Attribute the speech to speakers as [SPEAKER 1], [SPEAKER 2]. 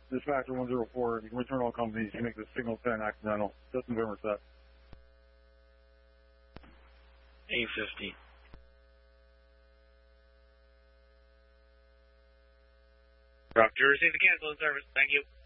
[SPEAKER 1] Dispatcher 104, you can return all companies to make the signal 10 accidental. Just November set.
[SPEAKER 2] 850.
[SPEAKER 3] Rock, you received the cancel in service. Thank you.